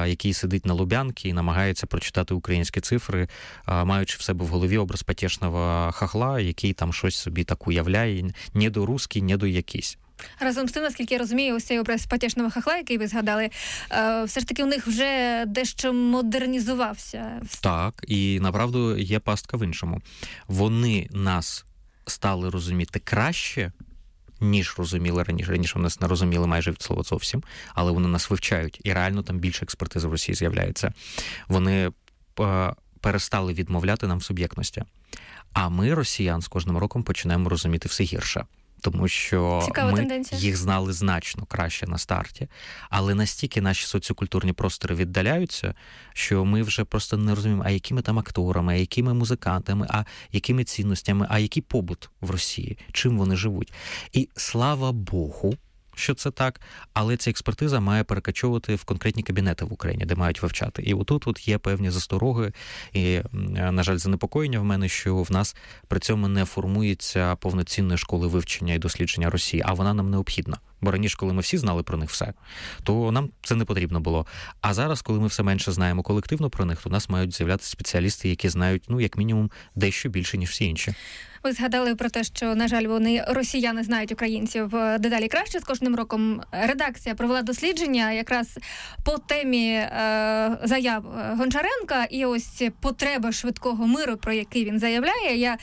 який сидить на Лубянці і намагається прочитати українські цифри, маючи в себе в голові образ потішного хахла, який там щось собі так уявляє, недорусський, недоякийсь. Разом з тим, наскільки я розумію, ось цей образ потішного хахла, який ви згадали, все ж таки у них вже дещо модернізувався. Так, і направду є пастка в іншому. Вони нас стали розуміти краще, ніж розуміли раніше. Раніше вони нас не розуміли майже від слова зовсім, але вони нас вивчають, і реально там більше експертизи в Росії з'являється. Вони перестали відмовляти нам в суб'єктності. А ми, росіян, з кожним роком починаємо розуміти все гірше. Тому що цікава ми тенденція. Їх знали значно краще на старті, але настільки наші соціокультурні простори віддаляються, що ми вже просто не розуміємо, а якими там акторами, а якими музикантами, а якими цінностями, а який побут в Росії, чим вони живуть. І слава Богу, що це так, але ця експертиза має перекочовувати в конкретні кабінети в Україні, де мають вивчати. І отут є певні застороги і, на жаль, занепокоєння в мене, що в нас при цьому не формується повноцінної школи вивчення і дослідження Росії, а вона нам необхідна. Бо раніше, коли ми всі знали про них все, то нам це не потрібно було. А зараз, коли ми все менше знаємо колективно про них, то у нас мають з'являтися спеціалісти, які знають, як мінімум, дещо більше, ніж всі інші. Ви згадали про те, що, на жаль, росіяни знають українців дедалі краще. З кожним роком редакція провела дослідження якраз по темі заяв Гончаренка і ось потреба швидкого миру, про який він заявляє. Я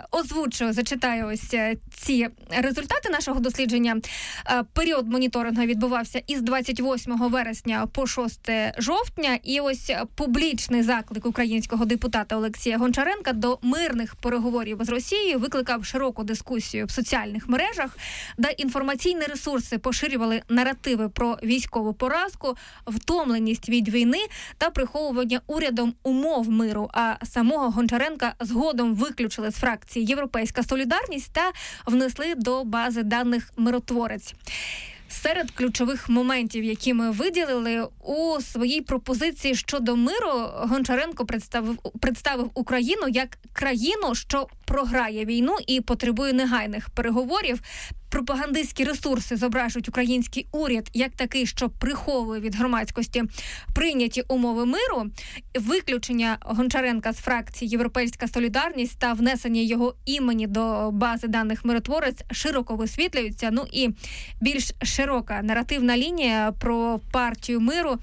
зачитаю ось ці результати нашого дослідження. Період моніторингу відбувався із 28 вересня по 6 жовтня. І ось публічний заклик українського депутата Олексія Гончаренка до мирних переговорів з Росією викликав широку дискусію в соціальних мережах, де інформаційні ресурси поширювали наративи про військову поразку, втомленість від війни та приховування урядом умов миру, а самого Гончаренка згодом виключили з фракції «Європейська солідарність» та внесли до бази даних «Миротворець». Серед ключових моментів, які ми виділили у своїй пропозиції щодо миру, Гончаренко представив Україну як країну, що програє війну і потребує негайних переговорів. Пропагандистські ресурси зображують український уряд як такий, що приховує від громадськості прийняті умови миру. Виключення Гончаренка з фракції «Європейська солідарність» та внесення його імені до бази даних «Миротворець» широко висвітлюються. І більш широка наративна лінія про партію миру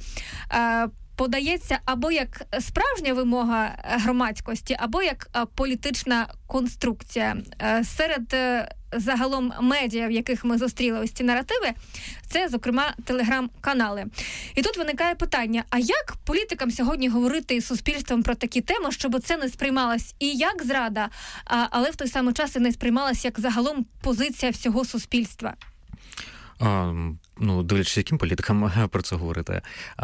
подається або як справжня вимога громадськості, або як політична конструкція. Серед загалом медіа, в яких ми зустріли ось ці наративи, це, зокрема, телеграм-канали. І тут виникає питання, а як політикам сьогодні говорити із суспільством про такі теми, щоб це не сприймалось і як зрада, але в той самий час і не сприймалось як загалом позиція всього суспільства? Дивлячись, яким політикам про це говорити.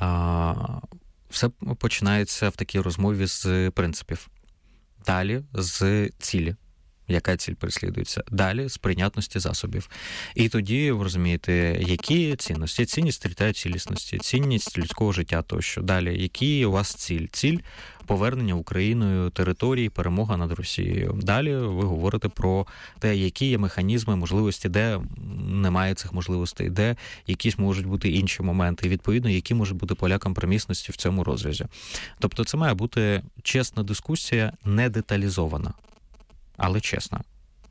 Все починається в такій розмові з принципів. Далі з цілі. Яка ціль переслідується? Далі з прийнятності засобів. І тоді, ви розумієте, які цінності? Цінність територіальної цілісності, цінність людського життя тощо. Далі, які у вас ціль? Ціль повернення Україною території, перемога над Росією. Далі ви говорите про те, які є механізми, можливості, де немає цих можливостей, де якісь можуть бути інші моменти, і, відповідно, які можуть бути поля компромісності в цьому розрізі. Тобто це має бути чесна дискусія, не деталізована. Але чесно.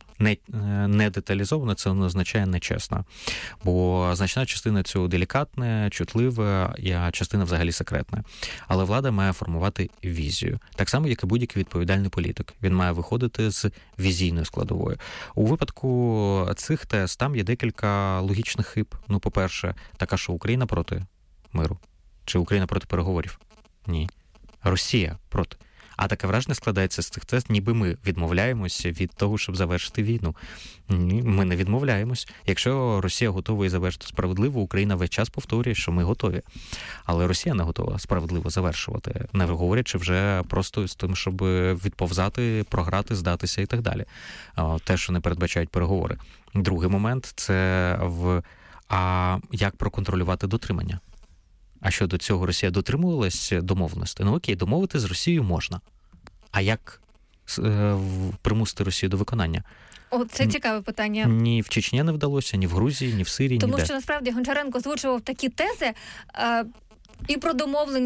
Не деталізовано, це не означає нечесно. Бо значна частина цього делікатне, чутливе, а частина взагалі секретна. Але влада має формувати візію. Так само, як і будь-який відповідальний політик. Він має виходити з візійної складової. У випадку цих тез там є декілька логічних хиб. По-перше, така, що Україна проти миру. Чи Україна проти переговорів? Ні. Росія проти. А таке враження складається з цих тез, ніби ми відмовляємося від того, щоб завершити війну. Ні, ми не відмовляємось. Якщо Росія готова і завершити справедливо, Україна весь час повторює, що ми готові. Але Росія не готова справедливо завершувати, не говорячи вже просто з тим, щоб відповзати, програти, здатися і так далі. Те, що не передбачають переговори. Другий момент – це як проконтролювати дотримання. А що до цього Росія дотримувалась домовленості? Окей, домовити з Росією можна. А як примусити Росію до виконання? Це цікаве питання. Ні в Чечні не вдалося, ні в Грузії, ні в Сирії, ніде. Тому що, насправді, Гончаренко озвучував такі тези і про домовлення